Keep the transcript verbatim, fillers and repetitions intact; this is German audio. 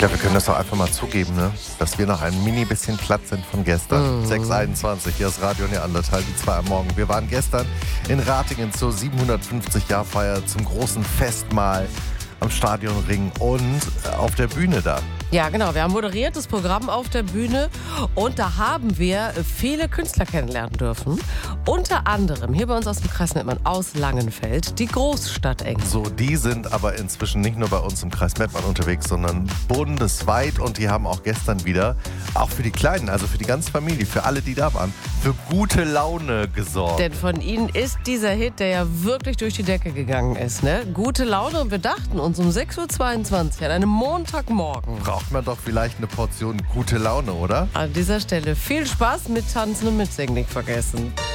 Ja, wir können das doch einfach mal zugeben, ne? Dass wir noch ein mini bisschen platt sind von gestern. Mm. sechs Uhr einundzwanzig, hier ist Radio Neandertal, die zwei am Morgen. Wir waren gestern in Ratingen zur siebenhundertfünfzig-Jahr-Feier zum großen Festmahl am Stadionring und auf der Bühne da. Ja, genau. Wir haben moderiert das Programm auf der Bühne und da haben wir viele Künstler kennenlernen dürfen. Unter anderem hier bei uns aus dem Kreis Mettmann aus Langenfeld, die Großstadtengel. So, die sind aber inzwischen nicht nur bei uns im Kreis Mettmann unterwegs, sondern bundesweit, und die haben auch gestern wieder, auch für die Kleinen, also für die ganze Familie, für alle, die da waren, für gute Laune gesorgt. Denn von ihnen ist dieser Hit, der ja wirklich durch die Decke gegangen ist, ne? Gute Laune, und wir dachten uns um sechs Uhr zweiundzwanzig an einem Montagmorgen. Braucht man doch vielleicht eine Portion gute Laune, oder? An dieser Stelle viel Spaß mit Tanzen und Mitsingen nicht vergessen.